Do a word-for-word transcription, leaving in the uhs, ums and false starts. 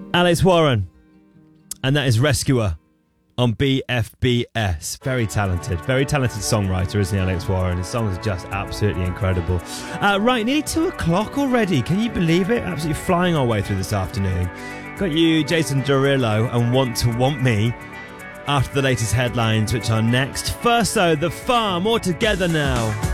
Alex Warren, and that is Rescuer on B F B S. Very talented, very talented songwriter, isn't he, Alex Warren? His songs are just absolutely incredible. Uh, right, nearly two o'clock already. Can you believe it? Absolutely flying our way through this afternoon. Got you, Jason Derulo, and Want to Want Me after the latest headlines, which are next. First, though, The Farm, all together now.